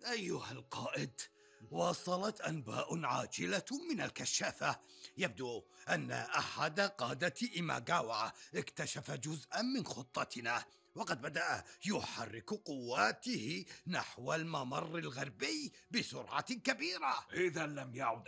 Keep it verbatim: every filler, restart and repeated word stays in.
أيها القائد، وصلت أنباء عاجلة من الكشافة. يبدو أن أحد قادة إيماغاوا اكتشف جزءا من خطتنا، وقد بدأ يحرك قواته نحو الممر الغربي بسرعة كبيرة. إذا لم يعد